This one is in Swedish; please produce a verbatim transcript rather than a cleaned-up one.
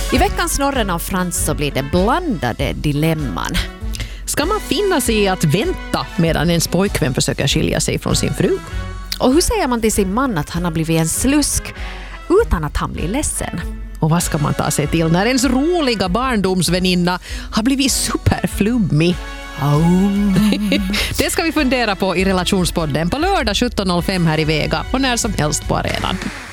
I veckans Snorren av Frans så blir det blandade dilemman. Ska man finna sig i att vänta medan ens pojkvän försöker skilja sig från sin fru? Och hur säger man till sin man att han har blivit en slusk utan att han blir ledsen? Och vad ska man ta sig till när ens roliga barndomsväninna har blivit superflummig? Oh. Det ska vi fundera på i Relationspodden på lördag sjutton noll fem här i Vega och när som helst på arenan.